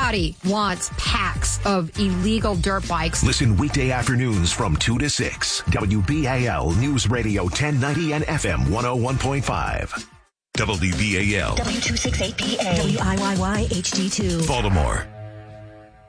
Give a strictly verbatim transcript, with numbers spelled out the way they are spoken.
Everybody wants packs of illegal dirt bikes. Listen weekday afternoons from two to six. W B A L News Radio ten ninety and F M one oh one point five. W B A L. W two sixty-eight P A. W I Y Y H D two. Baltimore.